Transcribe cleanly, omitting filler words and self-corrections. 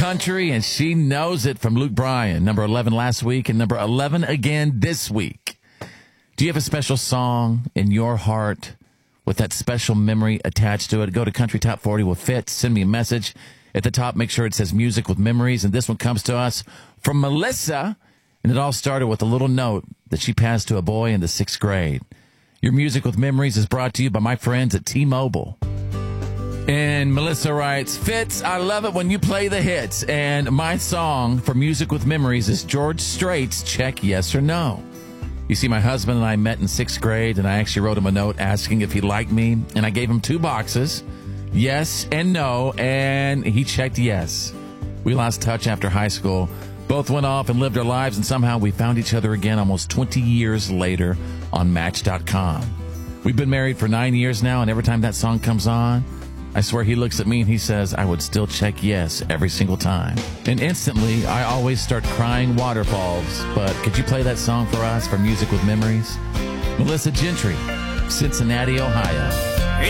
country, and she knows it from Luke Bryan. Number 11 last week and number 11 again this week. Do you have a special song in your heart with that special memory attached to it? Go to Country Top 40 with Fitz. Send me a message. At the top, make sure it says Music with Memories. And this one comes to us from Melissa. And it all started with a little note that she passed to a boy in the 6th grade. Your Music with Memories is brought to you by my friends at T-Mobile. And Melissa writes, Fitz, I love it when you play the hits. And my song for Music with Memories is George Strait's Check Yes or No. You see, my husband and I met in 6th grade, and I actually wrote him a note asking if he liked me. And I gave him 2 boxes, yes and no, and he checked yes. We lost touch after high school. Both went off and lived our lives, and somehow we found each other again almost 20 years later on Match.com. We've been married for 9 years now, and every time that song comes on, I swear he looks at me and he says, I would still check yes every single time. And instantly, I always start crying waterfalls. But could you play that song for us for Music with Memories? Melissa Gentry, Cincinnati, Ohio.